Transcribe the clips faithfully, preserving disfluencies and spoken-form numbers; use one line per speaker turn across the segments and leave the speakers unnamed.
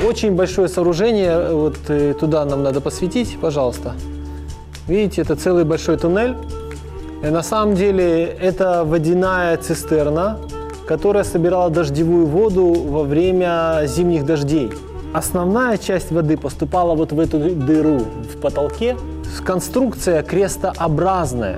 Очень большое сооружение, вот туда нам надо посветить, пожалуйста. Видите, это целый большой туннель. И на самом деле это водяная цистерна, которая собирала дождевую воду во время зимних дождей. Основная часть воды поступала вот в эту дыру в потолке. Конструкция крестообразная.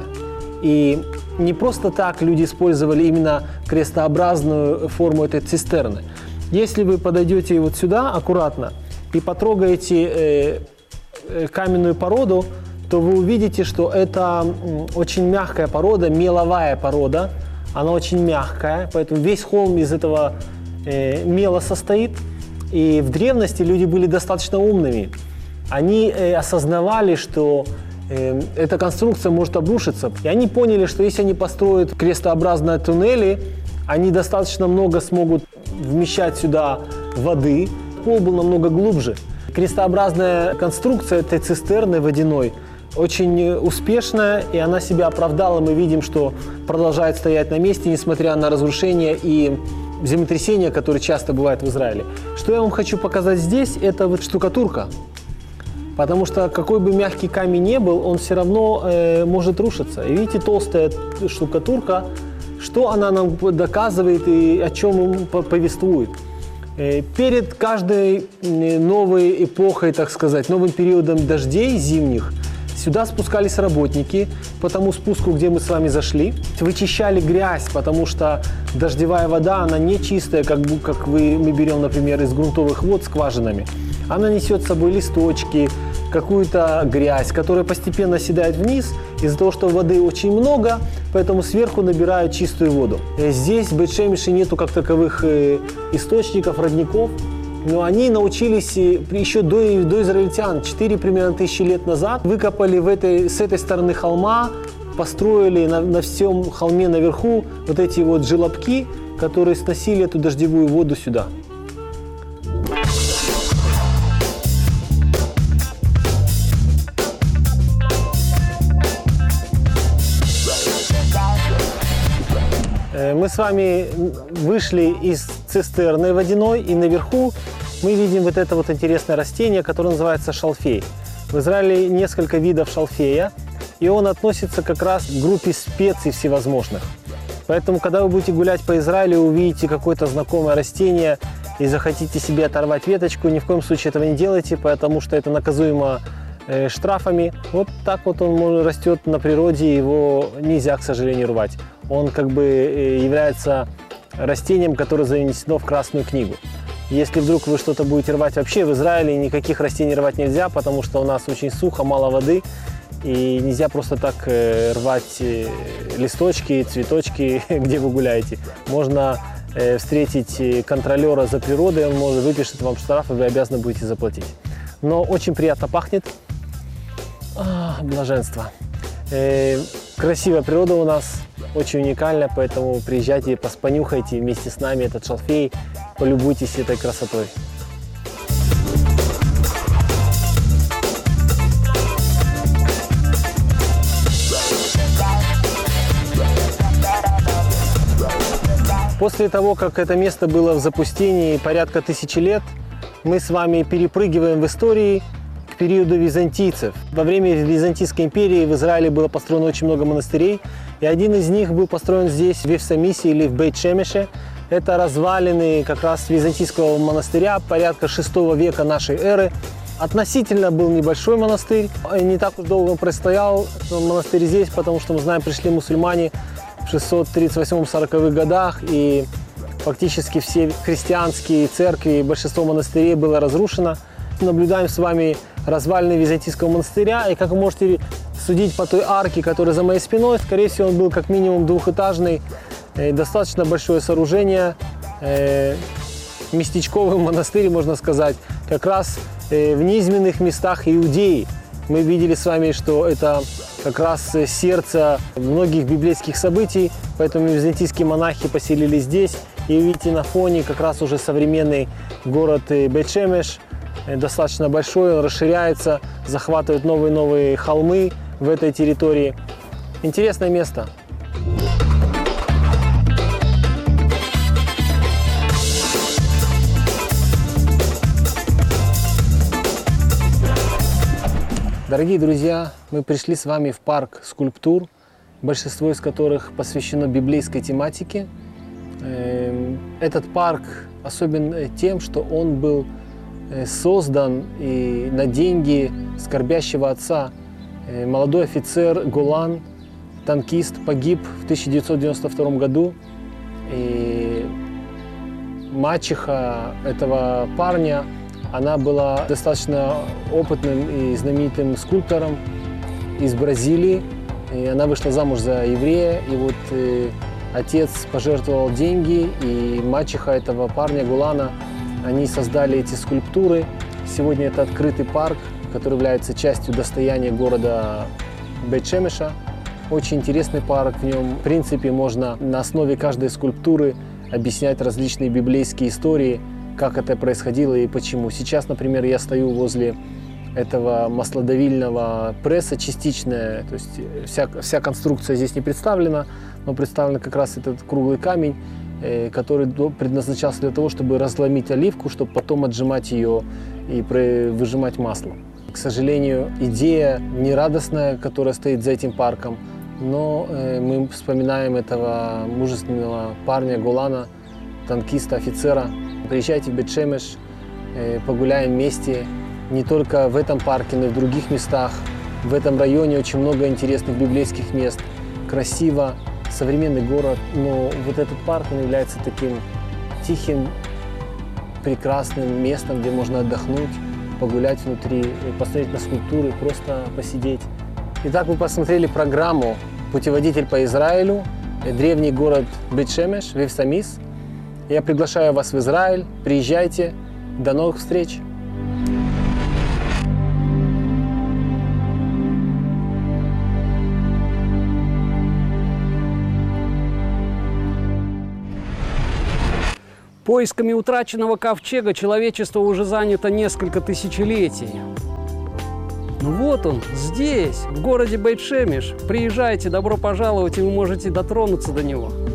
И не просто так люди использовали именно крестообразную форму этой цистерны. Если вы подойдете вот сюда аккуратно и потрогаете э, э, каменную породу, то вы увидите, что это очень мягкая порода, меловая порода. Она очень мягкая, поэтому весь холм из этого э, мела состоит. И в древности люди были достаточно умными. Они э, осознавали, что э, эта конструкция может обрушиться. И они поняли, что если они построят крестообразные туннели, они достаточно много смогут вмещать сюда воды. Пол был намного глубже. Крестообразная конструкция этой цистерны водяной очень успешная, и она себя оправдала. Мы видим, что продолжает стоять на месте, несмотря на разрушения и землетрясения, которые часто бывают в Израиле. Что я вам хочу показать здесь, это вот штукатурка. Потому что какой бы мягкий камень ни был, он все равно э, может рушиться. И видите, толстая штукатурка, что она нам доказывает и о чем повествует. Э, перед каждой новой эпохой, так сказать, новым периодом дождей зимних, сюда спускались работники по тому спуску, где мы с вами зашли. Вычищали грязь, потому что дождевая вода, она не чистая, как, как вы, мы берем, например, из грунтовых вод скважинами. Она несет с собой листочки, какую-то грязь, которая постепенно оседает вниз из-за того, что воды очень много, поэтому сверху набирают чистую воду. Здесь в Бейт-Шемеше нету как таковых источников, родников, но они научились еще до, до израильтян, четыре примерно тысячи лет назад, выкопали в этой, с этой стороны холма, построили на, на всем холме наверху вот эти вот желобки, которые сносили эту дождевую воду сюда. Мы с вами вышли из цистерны водяной, и наверху мы видим вот это вот интересное растение, которое называется шалфей. В Израиле несколько видов шалфея, и он относится как раз к группе специй всевозможных. Поэтому, когда вы будете гулять по Израилю, увидите какое-то знакомое растение и захотите себе оторвать веточку, ни в коем случае этого не делайте, потому что это наказуемо э, штрафами. Вот так вот он растет на природе, его нельзя, к сожалению, рвать. Он как бы является растением, которое занесено в Красную книгу. Если вдруг вы что-то будете рвать, вообще в Израиле никаких растений рвать нельзя, потому что у нас очень сухо, мало воды, и нельзя просто так рвать листочки, цветочки, где вы гуляете. Можно встретить контролера за природой, он может выпишет вам штраф, и вы обязаны будете заплатить. Но очень приятно пахнет. А, блаженство. Красивая природа у нас, очень уникальная, поэтому приезжайте, понюхайте вместе с нами этот шалфей, полюбуйтесь этой красотой. После того, как это место было в запустении порядка тысячи лет, мы с вами перепрыгиваем в истории к периоду византийцев. Во время Византийской империи в Израиле было построено очень много монастырей, и один из них был построен здесь, в Евсамисе или в Бейт-Шемеше. Это развалины как раз византийского монастыря порядка шестого века нашей эры. Относительно был небольшой монастырь, не так уж долго он простоял монастырь здесь, потому что, мы знаем, пришли мусульмане в шестьсот тридцать восьмом — сороковых годах, и фактически все христианские церкви, большинство монастырей было разрушено. Наблюдаем с вами развалины византийского монастыря, и как вы можете судить по той арке, которая за моей спиной, скорее всего, он был как минимум двухэтажный, достаточно большое сооружение, местечковый монастырь, можно сказать, как раз в низменных местах Иудеи. Мы видели с вами, что это как раз сердце многих библейских событий, поэтому византийские монахи поселились здесь. И видите, на фоне как раз уже современный город Бейт-Шемеш, достаточно большой, он расширяется, захватывает новые-новые холмы в этой территории. Интересное место. Дорогие друзья, мы пришли с вами в парк скульптур, большинство из которых посвящено библейской тематике. Этот парк особен тем, что он был создан и на деньги скорбящего отца. Молодой офицер Голан, танкист, погиб в тысяча девятьсот девяносто втором году. И мачеха этого парня, она была достаточно опытным и знаменитым скульптором из Бразилии. И она вышла замуж за еврея, и вот э, отец пожертвовал деньги, и мачеха этого парня Голана, они создали эти скульптуры. Сегодня это открытый парк, который является частью достояния города Бейт-Шемеша. Очень интересный парк, в нем, в принципе, можно на основе каждой скульптуры объяснять различные библейские истории, как это происходило и почему. Сейчас, например, я стою возле этого маслодавильного пресса частичная, то есть вся, вся конструкция здесь не представлена, но представлен как раз этот круглый камень, э, который предназначался для того, чтобы разломить оливку, чтобы потом отжимать ее и выжимать масло. К сожалению, идея нерадостная, которая стоит за этим парком, но э, мы вспоминаем этого мужественного парня Голана, танкиста, офицера. Приезжайте в Бейт-Шемеш, э, погуляем вместе. Не только в этом парке, но и в других местах. В этом районе очень много интересных библейских мест. Красиво, современный город, но вот этот парк, он является таким тихим, прекрасным местом, где можно отдохнуть, погулять внутри, посмотреть на скульптуры, просто посидеть. Итак, вы посмотрели программу «Путеводитель по Израилю», древний город Бейт-Шемеш, Вив-Самис. Я приглашаю вас в Израиль, приезжайте, до новых встреч!
Поисками утраченного ковчега человечество уже занято несколько тысячелетий. Ну вот он, здесь, в городе Бейт-Шемеш. Приезжайте, добро пожаловать, и вы можете дотронуться до него.